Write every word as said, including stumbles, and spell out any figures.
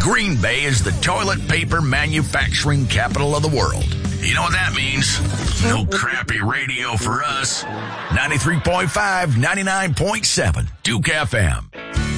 Green Bay is the toilet paper manufacturing capital of the world. You know what that means? No crappy radio for us. ninety-three point five, ninety-nine point seven, Duke F M.